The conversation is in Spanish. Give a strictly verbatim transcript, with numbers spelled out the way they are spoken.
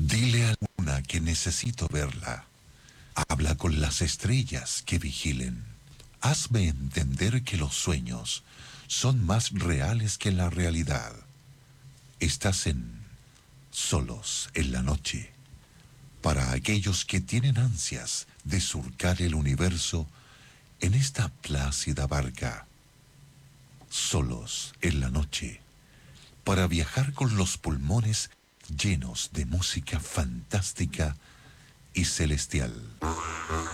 Dile a la luna que necesito verla. Habla con las estrellas que vigilen. Hazme entender que los sueños son más reales que la realidad. Estás en Solos en la Noche. Para aquellos que tienen ansias de surcar el universo en esta plácida barca. Solos en la Noche. Para viajar con los pulmones llenos de música fantástica y celestial.